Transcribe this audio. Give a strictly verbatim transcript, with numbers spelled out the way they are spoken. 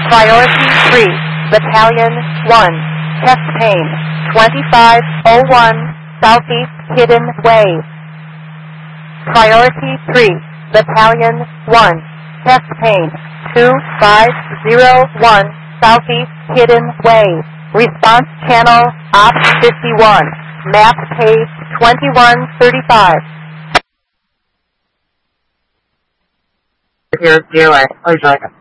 Priority three, Battalion one, chest pain, twenty-five oh one, Southeast Hidden Way. Priority three, Battalion one, chest pain, two five oh one, Southeast Hidden Way. Response channel op fifty-one, map page twenty-one thirty-five. Here, G O A, please join us.